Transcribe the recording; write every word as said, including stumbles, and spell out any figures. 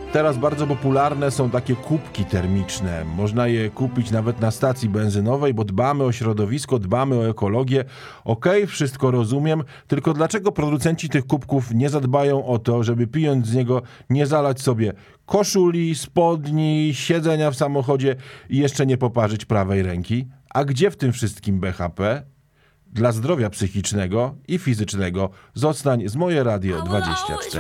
Teraz bardzo popularne są takie kubki termiczne. Można je kupić nawet na stacji benzynowej, bo dbamy o środowisko, dbamy o ekologię. Okej, wszystko rozumiem, tylko dlaczego producenci tych kubków nie zadbają o to, żeby pijąc z niego nie zalać sobie koszuli, spodni, siedzenia w samochodzie i jeszcze nie poparzyć prawej ręki? A gdzie w tym wszystkim B H P? Dla zdrowia psychicznego i fizycznego zostań z Moje Radio dwadzieścia cztery.